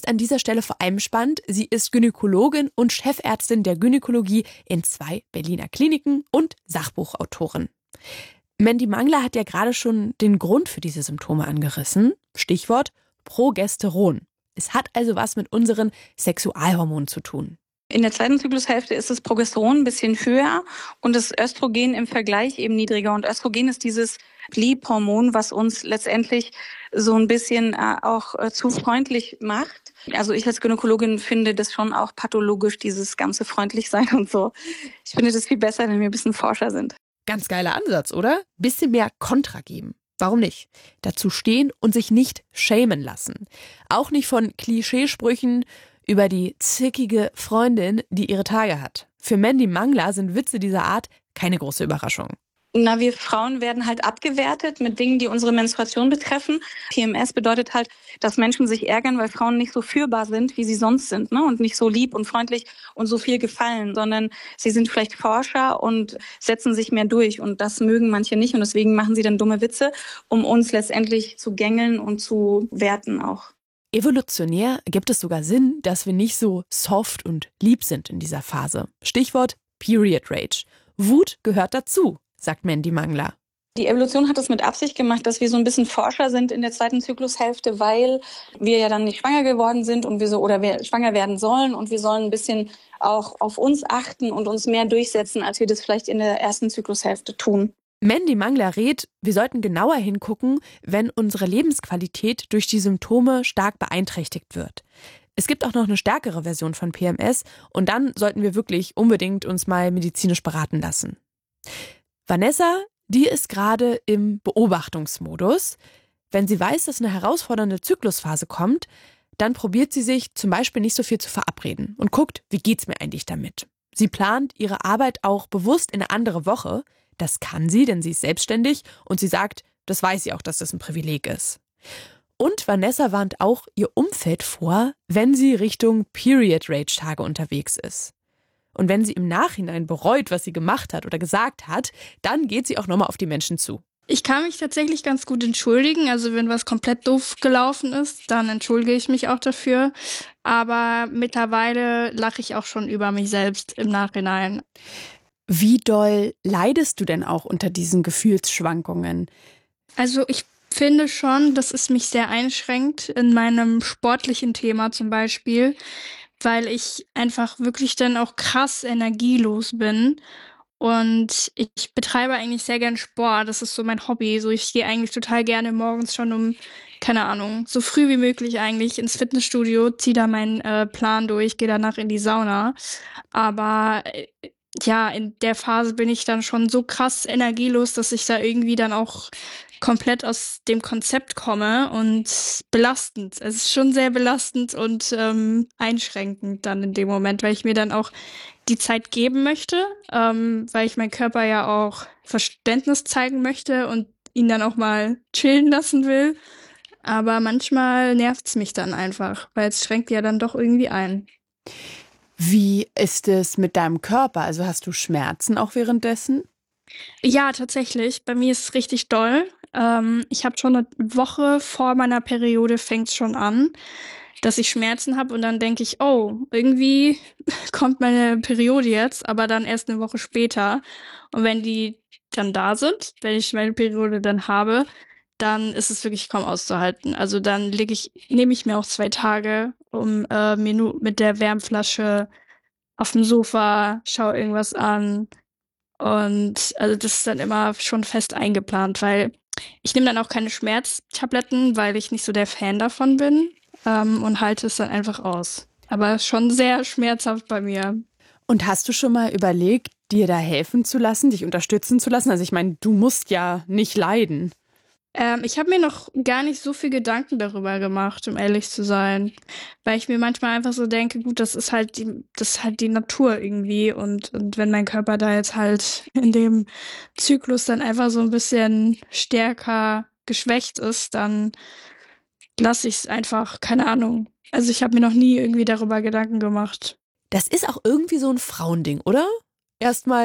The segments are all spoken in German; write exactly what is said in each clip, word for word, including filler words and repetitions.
an dieser Stelle vor allem spannend, sie ist Gynäkologin und Chefärztin der Gynäkologie in zwei Berliner Kliniken und Sachbuchautorin. Mandy Mangler hat ja gerade schon den Grund für diese Symptome angerissen. Stichwort Progesteron. Es hat also was mit unseren Sexualhormonen zu tun. In der zweiten Zyklushälfte ist das Progesteron ein bisschen höher und das Östrogen im Vergleich eben niedriger. Und Östrogen ist dieses Liebhormon, was uns letztendlich so ein bisschen äh, auch äh, zu freundlich macht. Also ich als Gynäkologin finde das schon auch pathologisch, dieses ganze freundlich sein und so. Ich finde das viel besser, wenn wir ein bisschen forscher sind. Ganz geiler Ansatz, oder? Bisschen mehr Kontra geben. Warum nicht? Dazu stehen und sich nicht schämen lassen. Auch nicht von Klischeesprüchen über die zickige Freundin, die ihre Tage hat. Für Mandy Mangler sind Witze dieser Art keine große Überraschung. Na, wir Frauen werden halt abgewertet mit Dingen, die unsere Menstruation betreffen. P M S bedeutet halt, dass Menschen sich ärgern, weil Frauen nicht so führbar sind, wie sie sonst sind, ne? Und nicht so lieb und freundlich und so viel gefallen, sondern sie sind vielleicht Forscher und setzen sich mehr durch. Und das mögen manche nicht und deswegen machen sie dann dumme Witze, um uns letztendlich zu gängeln und zu werten auch. Evolutionär ergibt es sogar Sinn, dass wir nicht so soft und lieb sind in dieser Phase. Stichwort Period Rage. Wut gehört dazu, sagt Mandy Mangler. Die Evolution hat es mit Absicht gemacht, dass wir so ein bisschen Forscher sind in der zweiten Zyklushälfte, weil wir ja dann nicht schwanger geworden sind und wir so oder wir schwanger werden sollen und wir sollen ein bisschen auch auf uns achten und uns mehr durchsetzen, als wir das vielleicht in der ersten Zyklushälfte tun. Mandy Mangler rät, wir sollten genauer hingucken, wenn unsere Lebensqualität durch die Symptome stark beeinträchtigt wird. Es gibt auch noch eine stärkere Version von P M S und dann sollten wir wirklich unbedingt uns mal medizinisch beraten lassen. Vanessa, die ist gerade im Beobachtungsmodus. Wenn sie weiß, dass eine herausfordernde Zyklusphase kommt, dann probiert sie sich zum Beispiel nicht so viel zu verabreden und guckt, wie geht's mir eigentlich damit. Sie plant ihre Arbeit auch bewusst in eine andere Woche. Das kann sie, denn sie ist selbstständig und sie sagt, das weiß sie auch, dass das ein Privileg ist. Und Vanessa warnt auch ihr Umfeld vor, wenn sie Richtung Period-Rage-Tage unterwegs ist. Und wenn sie im Nachhinein bereut, was sie gemacht hat oder gesagt hat, dann geht sie auch nochmal auf die Menschen zu. Ich kann mich tatsächlich ganz gut entschuldigen. Also wenn was komplett doof gelaufen ist, dann entschuldige ich mich auch dafür. Aber mittlerweile lache ich auch schon über mich selbst im Nachhinein. Wie doll leidest du denn auch unter diesen Gefühlsschwankungen? Also ich finde schon, dass es mich sehr einschränkt in meinem sportlichen Thema zum Beispiel, weil ich einfach wirklich dann auch krass energielos bin. Und ich betreibe eigentlich sehr gern Sport. Das ist so mein Hobby. So, ich gehe eigentlich total gerne morgens schon um, keine Ahnung, so früh wie möglich eigentlich ins Fitnessstudio, ziehe da meinen äh, Plan durch, gehe danach in die Sauna. Aber äh, ja, in der Phase bin ich dann schon so krass energielos, dass ich da irgendwie dann auch komplett aus dem Konzept komme und belastend. Es ist schon sehr belastend und ähm, einschränkend dann in dem Moment, weil ich mir dann auch die Zeit geben möchte, ähm, weil ich meinem Körper ja auch Verständnis zeigen möchte und ihn dann auch mal chillen lassen will. Aber manchmal nervt's mich dann einfach, weil es schränkt ja dann doch irgendwie ein. Wie ist es mit deinem Körper? Also hast du Schmerzen auch währenddessen? Ja, tatsächlich. Bei mir ist es richtig doll. Ähm, ich habe schon eine Woche vor meiner Periode fängt's schon an, dass ich Schmerzen habe und dann denke ich, oh, irgendwie kommt meine Periode jetzt, aber dann erst eine Woche später. Und wenn die dann da sind, wenn ich meine Periode dann habe, dann ist es wirklich kaum auszuhalten. Also dann leg ich, nehme ich mir auch zwei Tage, um äh, mir nur mit der Wärmflasche auf dem Sofa, schaue irgendwas an. Und also das ist dann immer schon fest eingeplant, weil ich nehme dann auch keine Schmerztabletten, weil ich nicht so der Fan davon bin, ähm, und halte es dann einfach aus. Aber schon sehr schmerzhaft bei mir. Und hast du schon mal überlegt, dir da helfen zu lassen, dich unterstützen zu lassen? Also ich meine, du musst ja nicht leiden. Ähm, ich habe mir noch gar nicht so viel Gedanken darüber gemacht, um ehrlich zu sein. Weil ich mir manchmal einfach so denke, gut, das ist halt die, das ist halt die Natur irgendwie. Und, und wenn mein Körper da jetzt halt in dem Zyklus dann einfach so ein bisschen stärker geschwächt ist, dann lasse ich es einfach, keine Ahnung. Also ich habe mir noch nie irgendwie darüber Gedanken gemacht. Das ist auch irgendwie so ein Frauending, oder? Erstmal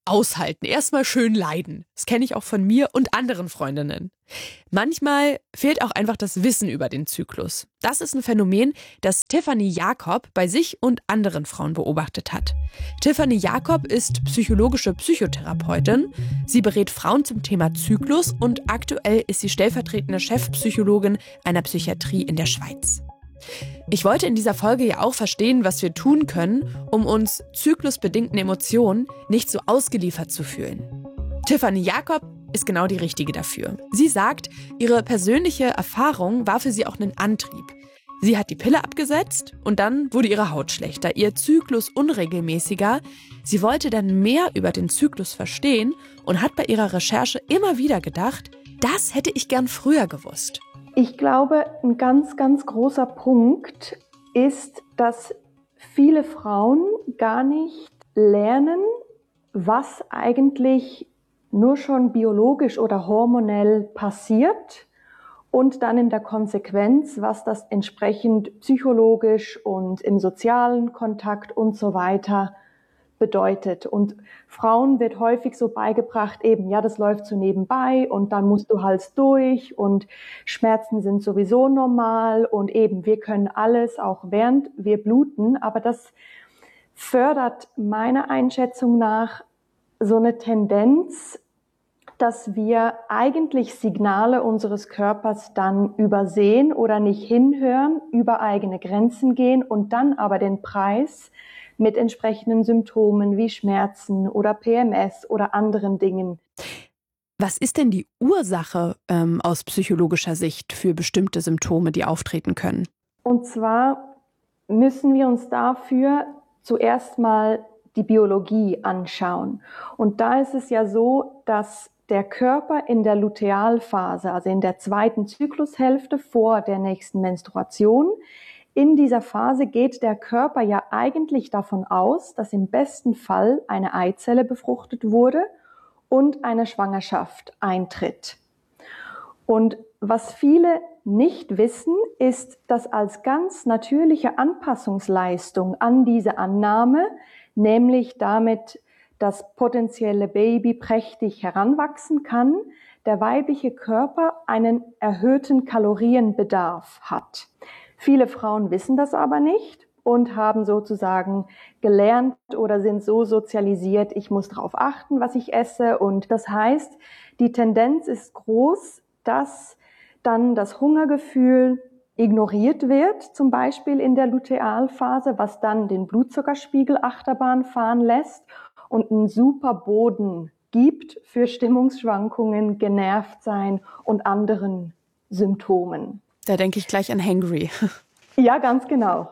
aushalten, erstmal schön leiden. Das kenne ich auch von mir und anderen Freundinnen. Manchmal fehlt auch einfach das Wissen über den Zyklus. Das ist ein Phänomen, das Tiffany Jakob bei sich und anderen Frauen beobachtet hat. Tiffany Jakob ist psychologische Psychotherapeutin. Sie berät Frauen zum Thema Zyklus und aktuell ist sie stellvertretende Chefpsychologin einer Psychiatrie in der Schweiz. Ich wollte in dieser Folge ja auch verstehen, was wir tun können, um uns zyklusbedingten Emotionen nicht so ausgeliefert zu fühlen. Tiffany Jakob ist genau die Richtige dafür. Sie sagt, ihre persönliche Erfahrung war für sie auch ein Antrieb. Sie hat die Pille abgesetzt und dann wurde ihre Haut schlechter, ihr Zyklus unregelmäßiger. Sie wollte dann mehr über den Zyklus verstehen und hat bei ihrer Recherche immer wieder gedacht, das hätte ich gern früher gewusst. Ich glaube, ein ganz, ganz großer Punkt ist, dass viele Frauen gar nicht lernen, was eigentlich nur schon biologisch oder hormonell passiert und dann in der Konsequenz, was das entsprechend psychologisch und im sozialen Kontakt und so weiter bedeutet. Und Frauen wird häufig so beigebracht, eben, ja, das läuft so nebenbei und dann musst du halt durch und Schmerzen sind sowieso normal und eben, wir können alles, auch während wir bluten, aber das fördert meiner Einschätzung nach so eine Tendenz, dass wir eigentlich Signale unseres Körpers dann übersehen oder nicht hinhören, über eigene Grenzen gehen und dann aber den Preis mit entsprechenden Symptomen wie Schmerzen oder P M S oder anderen Dingen. Was ist denn die Ursache ähm, aus psychologischer Sicht für bestimmte Symptome, die auftreten können? Und zwar müssen wir uns dafür zuerst mal die Biologie anschauen. Und da ist es ja so, dass der Körper in der Lutealphase, also in der zweiten Zyklushälfte vor der nächsten Menstruation, in dieser Phase geht der Körper ja eigentlich davon aus, dass im besten Fall eine Eizelle befruchtet wurde und eine Schwangerschaft eintritt. Und was viele nicht wissen, ist, dass als ganz natürliche Anpassungsleistung an diese Annahme, nämlich damit das potenzielle Baby prächtig heranwachsen kann, der weibliche Körper einen erhöhten Kalorienbedarf hat. Viele Frauen wissen das aber nicht und haben sozusagen gelernt oder sind so sozialisiert, ich muss darauf achten, was ich esse. Und das heißt, die Tendenz ist groß, dass dann das Hungergefühl ignoriert wird, zum Beispiel in der Lutealphase, was dann den Blutzuckerspiegel Achterbahn fahren lässt und einen super Boden gibt für Stimmungsschwankungen, genervt sein und anderen Symptomen. Da denke ich gleich an Hangry. Ja, ganz genau.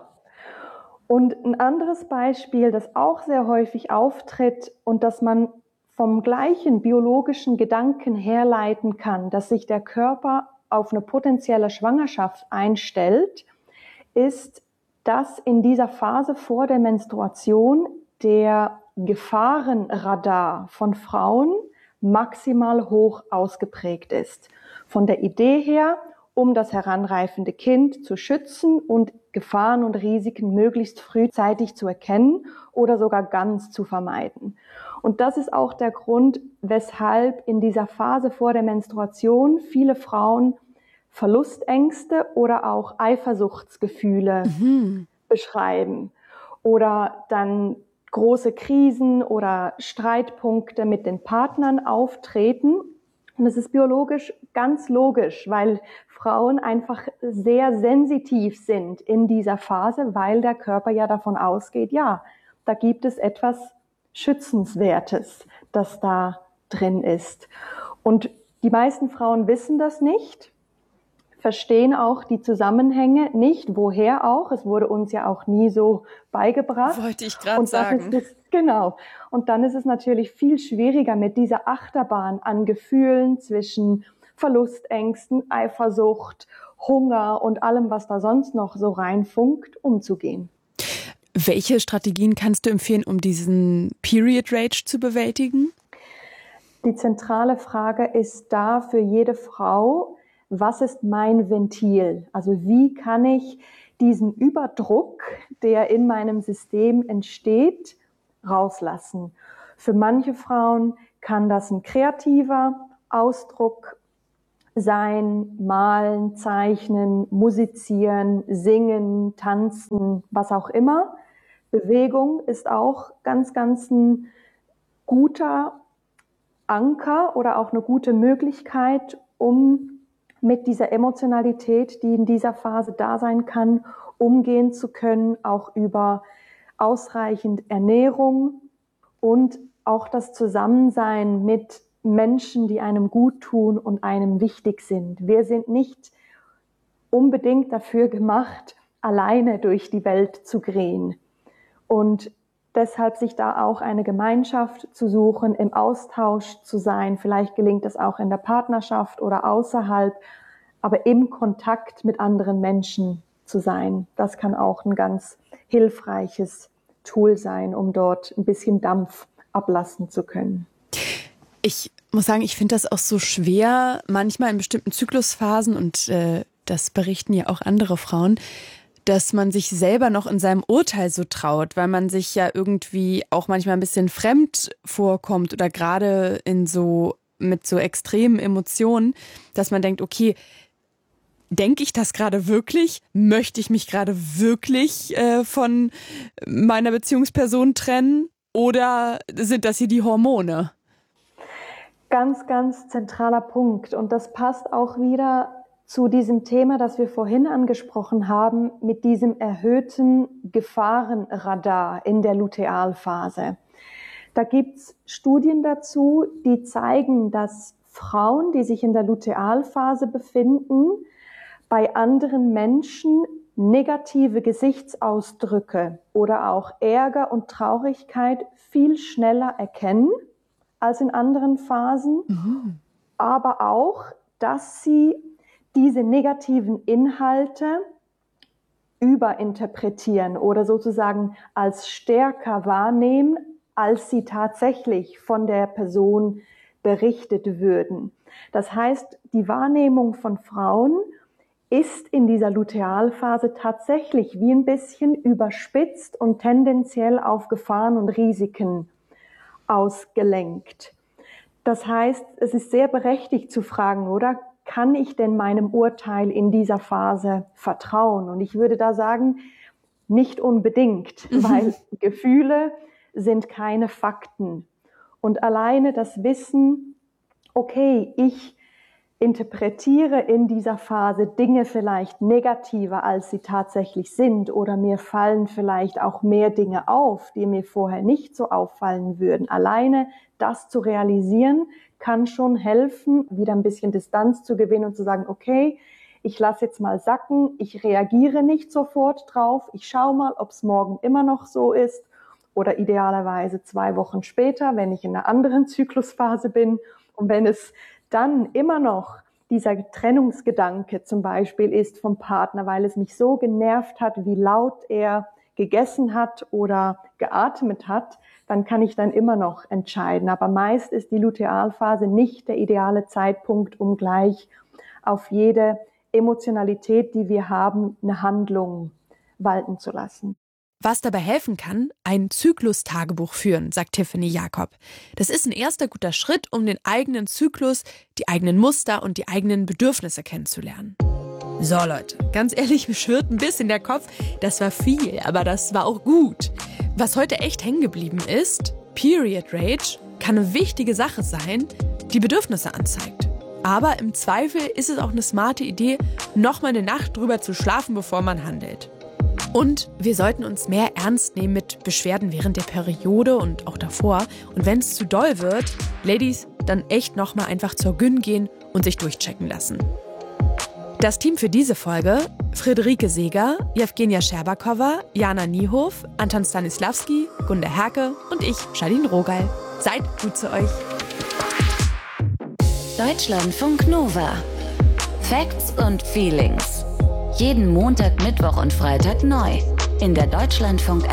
Und ein anderes Beispiel, das auch sehr häufig auftritt und das man vom gleichen biologischen Gedanken herleiten kann, dass sich der Körper auf eine potenzielle Schwangerschaft einstellt, ist, dass in dieser Phase vor der Menstruation der Gefahrenradar von Frauen maximal hoch ausgeprägt ist. Von der Idee her, um das heranreifende Kind zu schützen und Gefahren und Risiken möglichst frühzeitig zu erkennen oder sogar ganz zu vermeiden. Und das ist auch der Grund, weshalb in dieser Phase vor der Menstruation viele Frauen Verlustängste oder auch Eifersuchtsgefühle mhm. beschreiben oder dann große Krisen oder Streitpunkte mit den Partnern auftreten. Und es ist biologisch ganz logisch, weil Frauen einfach sehr sensitiv sind in dieser Phase, weil der Körper ja davon ausgeht, ja, da gibt es etwas Schützenswertes, das da drin ist. Und die meisten Frauen wissen das nicht, verstehen auch die Zusammenhänge nicht, woher auch. Es wurde uns ja auch nie so beigebracht. Wollte ich gerade sagen. Ist es, genau. Und dann ist es natürlich viel schwieriger, mit dieser Achterbahn an Gefühlen zwischen Verlustängsten, Eifersucht, Hunger und allem, was da sonst noch so reinfunkt, umzugehen. Welche Strategien kannst du empfehlen, um diesen Period Rage zu bewältigen? Die zentrale Frage ist da für jede Frau, was ist mein Ventil? Also wie kann ich diesen Überdruck, der in meinem System entsteht, rauslassen? Für manche Frauen kann das ein kreativer Ausdruck sein, malen, zeichnen, musizieren, singen, tanzen, was auch immer. Bewegung ist auch ganz, ganz ein guter Anker oder auch eine gute Möglichkeit, um mit dieser Emotionalität, die in dieser Phase da sein kann, umgehen zu können, auch über ausreichend Ernährung und auch das Zusammensein mit Menschen, die einem gut tun und einem wichtig sind. Wir sind nicht unbedingt dafür gemacht, alleine durch die Welt zu gehen. Und deshalb sich da auch eine Gemeinschaft zu suchen, im Austausch zu sein. Vielleicht gelingt es auch in der Partnerschaft oder außerhalb, aber im Kontakt mit anderen Menschen zu sein. Das kann auch ein ganz hilfreiches Tool sein, um dort ein bisschen Dampf ablassen zu können. Ich muss sagen, ich finde das auch so schwer, manchmal in bestimmten Zyklusphasen, und äh, das berichten ja auch andere Frauen, dass man sich selber noch in seinem Urteil so traut, weil man sich ja irgendwie auch manchmal ein bisschen fremd vorkommt oder gerade in so mit so extremen Emotionen, dass man denkt, okay, denke ich das gerade wirklich? Möchte ich mich gerade wirklich äh, von meiner Beziehungsperson trennen? Oder sind das hier die Hormone? Ganz, ganz zentraler Punkt. Und das passt auch wieder zu diesem Thema, das wir vorhin angesprochen haben, mit diesem erhöhten Gefahrenradar in der Lutealphase. Da gibt's Studien dazu, die zeigen, dass Frauen, die sich in der Lutealphase befinden, bei anderen Menschen negative Gesichtsausdrücke oder auch Ärger und Traurigkeit viel schneller erkennen als in anderen Phasen, mhm. aber auch, dass sie diese negativen Inhalte überinterpretieren oder sozusagen als stärker wahrnehmen, als sie tatsächlich von der Person berichtet würden. Das heißt, die Wahrnehmung von Frauen ist in dieser Lutealphase tatsächlich wie ein bisschen überspitzt und tendenziell auf Gefahren und Risiken ausgelenkt. Das heißt, es ist sehr berechtigt zu fragen, oder kann ich denn meinem Urteil in dieser Phase vertrauen? Und ich würde da sagen, nicht unbedingt, mhm. weil Gefühle sind keine Fakten. Und alleine das Wissen, okay, ich interpretiere in dieser Phase Dinge vielleicht negativer, als sie tatsächlich sind, oder mir fallen vielleicht auch mehr Dinge auf, die mir vorher nicht so auffallen würden. Alleine das zu realisieren, kann schon helfen, wieder ein bisschen Distanz zu gewinnen und zu sagen, okay, ich lasse jetzt mal sacken, ich reagiere nicht sofort drauf, ich schaue mal, ob es morgen immer noch so ist oder idealerweise zwei Wochen später, wenn ich in einer anderen Zyklusphase bin. Und wenn es dann immer noch dieser Trennungsgedanke zum Beispiel ist vom Partner, weil es mich so genervt hat, wie laut er gegessen hat oder geatmet hat, dann kann ich dann immer noch entscheiden. Aber meist ist die Lutealphase nicht der ideale Zeitpunkt, um gleich auf jede Emotionalität, die wir haben, eine Handlung walten zu lassen. Was dabei helfen kann, ein Zyklus-Tagebuch führen, sagt Tiffany Jakob. Das ist ein erster guter Schritt, um den eigenen Zyklus, die eigenen Muster und die eigenen Bedürfnisse kennenzulernen. So Leute, ganz ehrlich, mir schwirrt ein bisschen der Kopf. Das war viel, aber das war auch gut. Was heute echt hängen geblieben ist, Period Rage kann eine wichtige Sache sein, die Bedürfnisse anzeigt. Aber im Zweifel ist es auch eine smarte Idee, noch mal eine Nacht drüber zu schlafen, bevor man handelt. Und wir sollten uns mehr ernst nehmen mit Beschwerden während der Periode und auch davor. Und wenn es zu doll wird, Ladies, dann echt nochmal einfach zur Gyn gehen und sich durchchecken lassen. Das Team für diese Folge: Friederike Seeger, Jewgenia Scherbakowa, Jana Niehof, Anton Stanislawski, Gunda Herke und ich, Charlene Rogal. Seid gut zu euch. Deutschlandfunk Nova. Facts und Feelings. Jeden Montag, Mittwoch und Freitag neu in der Deutschlandfunk